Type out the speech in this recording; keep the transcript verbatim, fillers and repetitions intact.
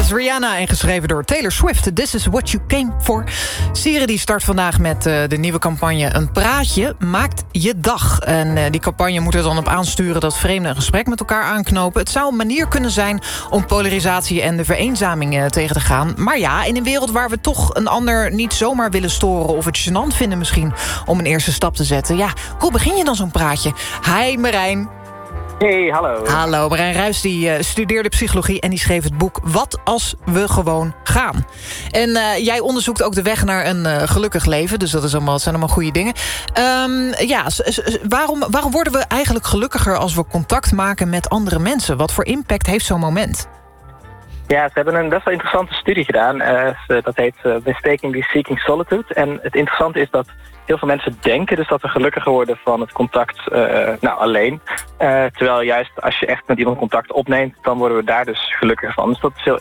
is Rihanna en geschreven door Taylor Swift. This is what you came for. Siri die start vandaag met uh, de nieuwe campagne Een praatje maakt je dag. En uh, die campagne moet er dan op aansturen dat vreemden een gesprek met elkaar aanknopen. Het zou een manier kunnen zijn om polarisatie en de vereenzaming uh, tegen te gaan. Maar ja, in een wereld waar we toch een ander niet zomaar willen storen of het gênant vinden misschien om een eerste stap te zetten. Ja, hoe begin je dan zo'n praatje? Hi Marijn. Hey, hallo. Hallo, Marijn Ruijs die uh, studeerde psychologie en die schreef het boek Wat als we gewoon gaan. En uh, jij onderzoekt ook de weg naar een uh, gelukkig leven, dus dat is allemaal, zijn allemaal goede dingen. Um, ja, s- s- waarom, waarom worden we eigenlijk gelukkiger als we contact maken met andere mensen? Wat voor impact heeft zo'n moment? Ja, ze hebben een best wel interessante studie gedaan. Uh, ze, dat heet uh, Mistakenly Seeking Solitude. En het interessante is dat heel veel mensen denken dus dat we gelukkiger worden van het contact uh, nou, alleen. Uh, terwijl juist als je echt met iemand contact opneemt, dan worden we daar dus gelukkiger van. Dus dat is heel